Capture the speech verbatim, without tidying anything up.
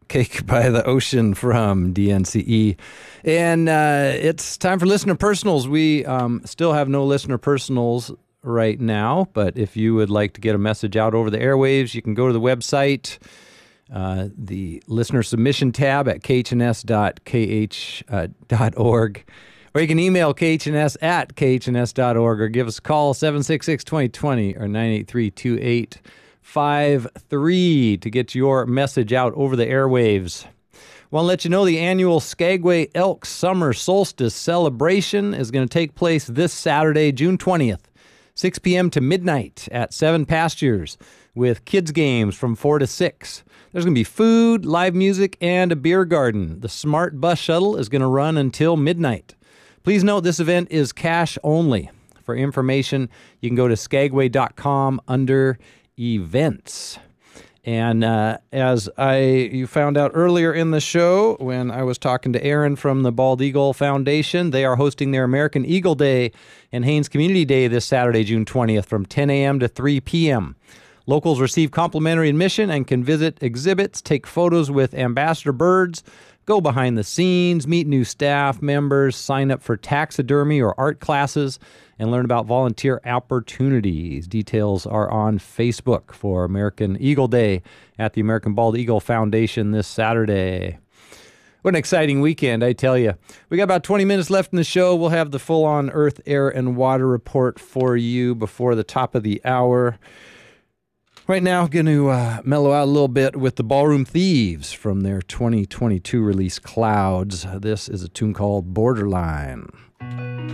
Cake by the Ocean from D N C E. And uh, it's time for listener personals. We um, still have no listener personals right now, but if you would like to get a message out over the airwaves, you can go to the website, uh, the listener submission tab at k h n s dot k h dot org, or you can email k h n s at k h n s dot org, or give us a call seven six six, two zero two zero or nine eight three, two eight five three to get your message out over the airwaves. Want to let you know the annual Skagway Elk Summer Solstice celebration is going to take place this Saturday, June twentieth, six p.m. to midnight at Seven Pastures, with kids games from four to six. There's going to be food, live music, and a beer garden. The Smart Bus Shuttle is going to run until midnight. Please note this event is cash only. For information, you can go to skagway dot com under events. And uh, as I you found out earlier in the show when I was talking to Aaron from the Bald Eagle Foundation, they are hosting their American Eagle Day and Haines Community Day this Saturday, June twentieth, from ten a.m. to three p.m. Locals receive complimentary admission and can visit exhibits, take photos with ambassador birds, go behind the scenes, meet new staff members, sign up for taxidermy or art classes, and learn about volunteer opportunities. Details are on Facebook for American Eagle Day at the American Bald Eagle Foundation this Saturday. What an exciting weekend, I tell you. We got about twenty minutes left in the show. We'll have the full-on Earth, Air, and Water report for you before the top of the hour. Right now, going to uh, mellow out a little bit with the Ballroom Thieves from their twenty twenty-two release, Clouds. This is a tune called Borderline.